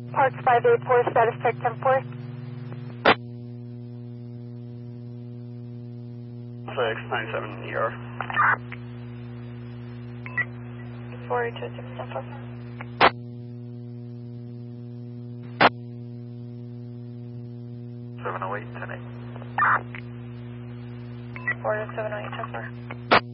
Parks 584, status check 10-4. 697 ER. 482 708 10-8. 4 to 708 10-4.